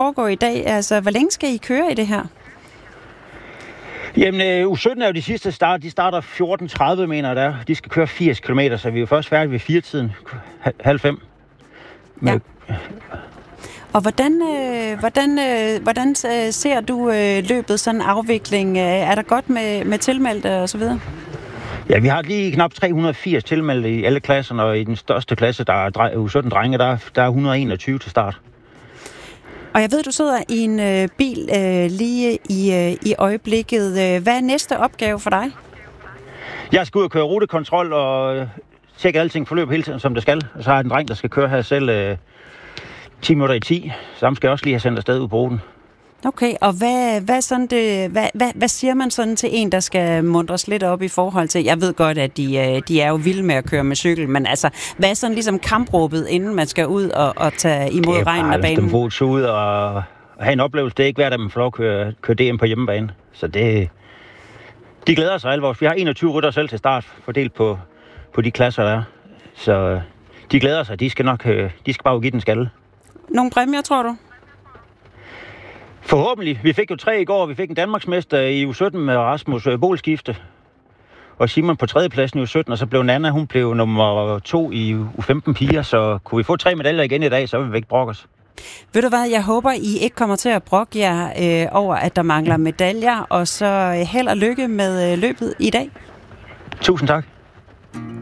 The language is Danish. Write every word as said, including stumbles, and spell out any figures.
foregå i dag? Altså, hvor længe skal I køre i det her? Jamen, øh, U sytten er jo de sidste start. De starter fjorten tredive, mener jeg der. De skal køre firs kilometer, så vi er jo først færdige ved fire-tiden. Halv fem. Ja. Og hvordan, øh, hvordan, øh, hvordan øh, ser du øh, løbet sådan afvikling? Er der godt med, med tilmeldte og så videre? Ja, vi har lige knap tre hundrede og firs tilmeldte i alle klasserne, og i den største klasse, der er U sytten drenge, der, der er et hundrede og enogtyve til start. Og jeg ved, du sidder i en øh, bil øh, lige i, øh, i øjeblikket. Hvad er næste opgave for dig? Jeg skal ud og køre rutekontrol og tjekke alting forløb hele tiden, som det skal. Og så har jeg en dreng, der skal køre her selv øh, ti minutter i ti. Så ham skal jeg også lige have sendt afsted ud på ruten. Okay, og hvad, hvad, sådan det, hvad, hvad, hvad siger man sådan til en, der skal mundres lidt op i forhold til... Jeg ved godt, at de, de er jo vilde med at køre med cykel, men altså, hvad er sådan ligesom kampråbet, inden man skal ud og, og tage imod regnen af banen? Det er bare at ud og, og have en oplevelse. Det er ikke hver dag, man får lov at køre, køre D M på hjemmebane. Så det... De glæder sig alle vores. Vi har enogtyve rytter selv til start, fordelt på, på de klasser, der er. Så de glæder sig. De skal nok... De skal bare give den skalle. Nogle præmier, tror du? Forhåbentlig. Vi fik jo tre i går. Vi fik en danmarksmester i U sytten med Rasmus Bolskifte. Og Simon på tredjepladsen i U sytten, og så blev Nana, hun blev nummer to i U femten piger. Så kunne vi få tre medaljer igen i dag, så vil vi ikke brokke os. Ved du hvad, jeg håber, I ikke kommer til at brokke jer øh, over, at der mangler medaljer. Og så held og lykke med øh, løbet i dag. Tusind tak.